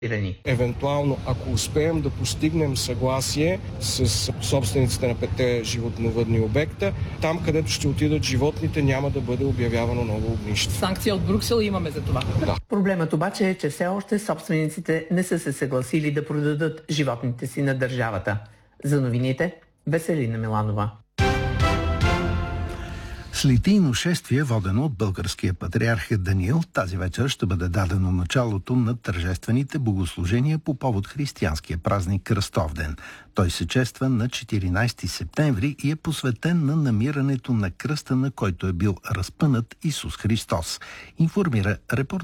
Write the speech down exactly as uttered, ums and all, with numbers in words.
Евентуално, ако успеем да постигнем съгласие с собствениците на петте животновъдни обекта, там където ще отидат животните, няма да бъде обявявано ново огнище. Санкция от Брюксел имаме за това. Да. Проблемът обаче е, че все още собствениците не са се съгласили да продадат животните си на държавата. За новините, Веселина Миланова. С литийно шествие, водено от българския патриарх Даниил, тази вечер ще бъде дадено началото на тържествените богослужения по повод християнския празник Кръстовден. Той се чества на четиринайсети септември и е посветен на намирането на кръста, на който е бил разпънат Исус Христос, информира репортер